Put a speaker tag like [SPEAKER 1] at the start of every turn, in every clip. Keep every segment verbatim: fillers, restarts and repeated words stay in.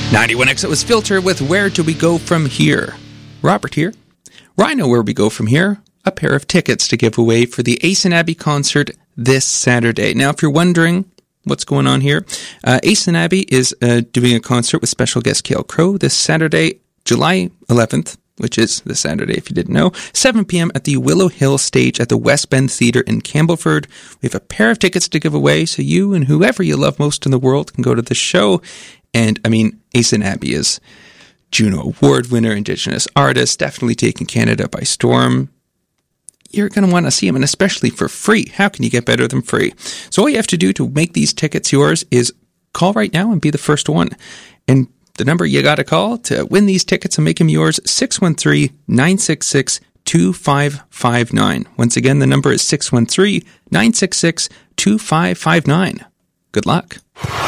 [SPEAKER 1] ninety-one X, it was Filter with Where Do We Go From Here? Robert here. Well, I know where we go from here. A pair of tickets to give away for the Ace and Abby concert this Saturday. Now, if you're wondering what's going on here, uh, Ace and Abby is uh, doing a concert with special guest Cale Crow this Saturday, July eleventh, which is this Saturday if you didn't know, seven p.m. at the Willow Hill stage at the West Bend Theatre in Campbellford. We have a pair of tickets to give away, so you and whoever you love most in the world can go to the show. And, I mean, Ace and Abby is Juno Award winner, Indigenous artist, definitely taking Canada by storm. You're going to want to see him, and especially for free. How can you get better than free? So all you have to do to make these tickets yours is call right now and be the first one. And the number you got to call to win these tickets and make them yours, six one three, nine six six, two five five nine. Once again, the number is six one three, nine six six, two five five nine. Good luck.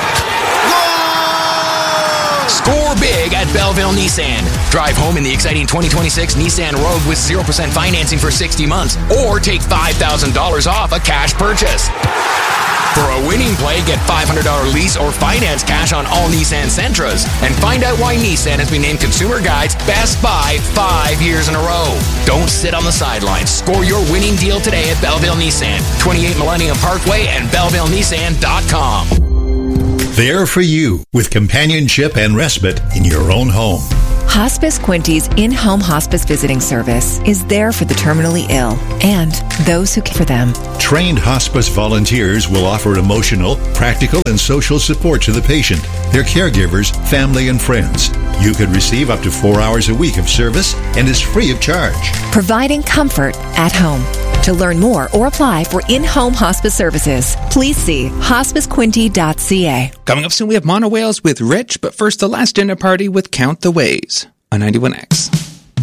[SPEAKER 2] Score big at Belleville Nissan. Drive home in the exciting twenty twenty-six Nissan Rogue with zero percent financing for sixty months, or take five thousand dollars off a cash purchase. For a winning play, get five hundred dollars lease or finance cash on all Nissan Sentras. And find out why Nissan has been named Consumer Guide's Best Buy five years in a row. Don't sit on the sidelines. Score your winning deal today at Belleville Nissan, twenty-eight Millennium Parkway and Belleville Nissan dot com.
[SPEAKER 3] There for you, with companionship and respite in your own home.
[SPEAKER 4] Hospice Quinty's in-home hospice visiting service is there for the terminally ill and those who care for them.
[SPEAKER 3] Trained hospice volunteers will offer emotional, practical, and social support to the patient, their caregivers, family, and friends. You could receive up to four hours a week of service and is free of charge.
[SPEAKER 4] Providing comfort at home. To learn more or apply for in-home hospice services, please see hospice quinty dot c a.
[SPEAKER 1] Coming up soon, we have Mono Whales with Rich, but first, the last dinner party with Count the Ways on ninety-one X.